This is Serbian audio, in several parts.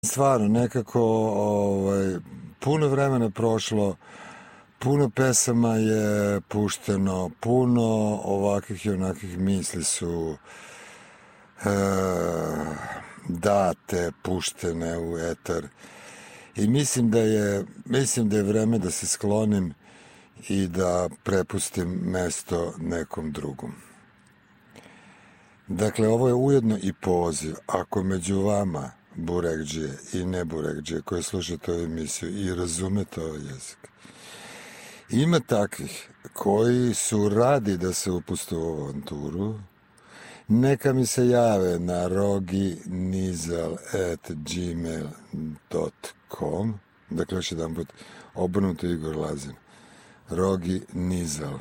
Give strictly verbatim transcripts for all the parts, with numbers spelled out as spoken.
Stvarno, nekako ovaj, puno vremena prošlo, puno pesama je pušteno, puno ovakvih i onakvih misli su e, date, puštene u etar. I mislim da je, mislim da je vreme da se sklonim i da prepustim mesto nekom drugom. Dakle, ovo je ujedno i poziv. Ako među vama burekđije i ne burekđije koji slušate ovu emisiju i razumete ovaj jezik, ima takvih koji su radi da se upuste u ovu avanturu, neka mi se jave na roginizal at gmail dot com. Dakle, još jedan put, obrnuto Igor Lazin. roginizal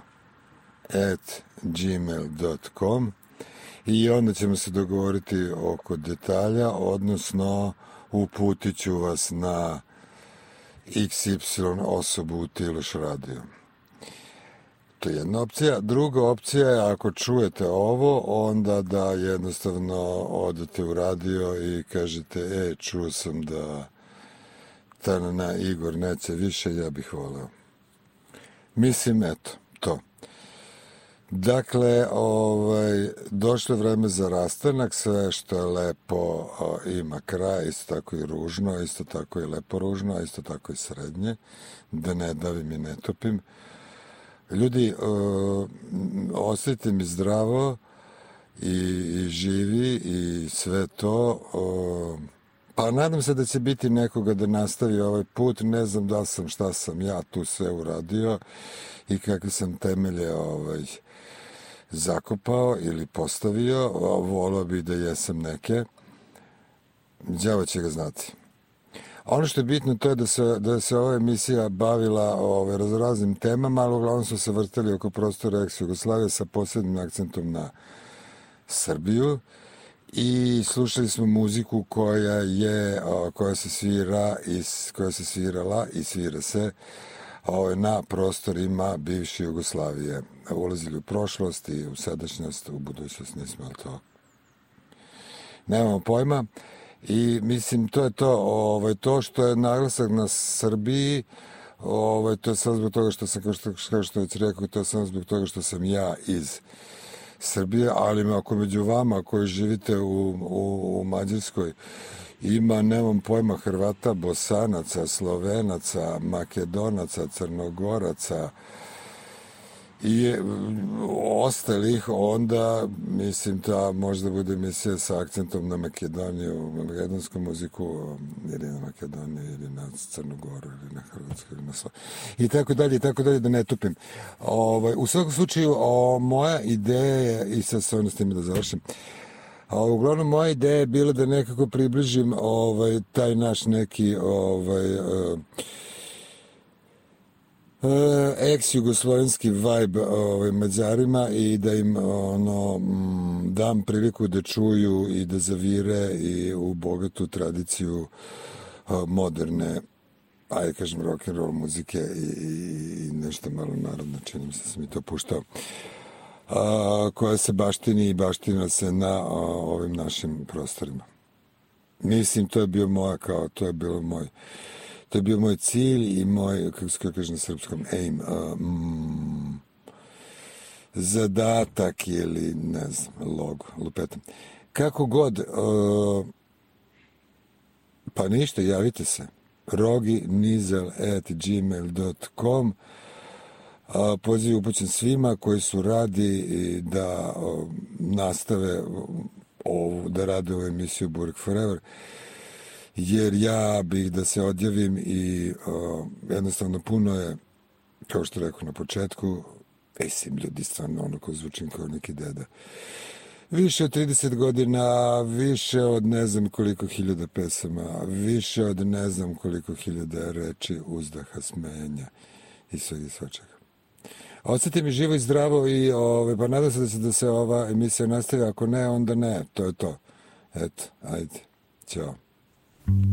at gmail dot com. I onda ćemo se dogovoriti oko detalja, odnosno uputit ću vas na iks ipsilon osobu u Tiloš radio. To je jedna opcija. Druga opcija je, ako čujete ovo, onda da jednostavno odete u radio i kažete, e, čuo sam da Tanana Igor neće više, ja bih voleo. Mislim, eto, to. Dakle, ovaj, došlo je vreme za rastanak, sve što je lepo o, ima kraj, isto tako i ružno, isto tako i lepo ružno, a isto tako i srednje, da ne davim i ne topim. Ljudi, o, ostajte mi zdravo i, i živi i sve to. O, pa nadam se da će biti nekoga da nastavi ovaj put, ne znam da sam, šta sam ja tu sve uradio i kakve sam temelje ovaj, zakopao ili postavio, volao bih da jesam neke, đavo će ga znati. Ono što je bitno to je da se, da se ova emisija bavila ove, razraznim temama, ali uglavnom su se vrteli oko prostora ex-Jugoslavije sa posebnim akcentom na Srbiju i slušali smo muziku koja je, koja se svira i koja se svirala i svira se na prostorima bivše Jugoslavije. Ulazili u prošlost i u sadašnjost, u budućnost nismo, ali to nemamo pojma. I mislim, to je to, ovaj, to što je naglasak na Srbiji, ovaj, to je samo zbog toga što sam, kao što, kao što već rekao, to je samo zbog toga što sam ja iz Srbije, ali ako među vama koji živite u, u, u Mađarskoj ima, nemam pojma, Hrvata, Bosanaca, Slovenaca, Makedonaca, Crnogoraca i ostalih, onda mislim da možda bude emisija sa akcentom na Makedoniju, na makedonsku muziku ili na Makedoniju ili na Crnogoru ili na Hrvatsku ili na Sloveniju i tako dalje i tako dalje, da ne tupim. Ovaj, u svakom slučaju o, moja ideja je, i sad se ono s time da završim, a uglavnom moja ideja je bila da nekako približim ovaj, taj naš neki ovaj, uh, uh, ex-jugoslovenski vibe ovaj, Mađarima i da im ono, m, dam priliku da čuju i da zavire i u bogatu tradiciju uh, moderne, ajde kažem, rock'n'roll muzike i, i, i nešto malo narodno, čini mi se da sam i to puštao. A, koja se baštini i baština se na a, ovim našim prostorima. Mislim, to je bio moja, kao, to je bilo moj, to je bio moj cilj i moj, kako se kaže na srpskom, aim, a, mm, zadatak ili, ne znam, logo, lupetam. Kako god, a, pa ništa, javite se. roginizal at gmail dot com. Poziv upućen svima koji su radi da o, nastave ovu, da rade ovu emisiju Burek Forever, jer ja bih da se odjavim i o, jednostavno puno je, kao što rekao na početku, esim ljudi, stvarno ono ko zvučim kao neki deda. Više od trideset godina, više od ne znam koliko hiljada pesama, više od ne znam koliko hiljada reči, uzdaha, smenja i svega i svačega. Osjeti mi živo i zdravo i ove, pa nadam se da se, da se ova emisija nastavi, ako ne, onda ne, to je to. Eto, ajde, ćao.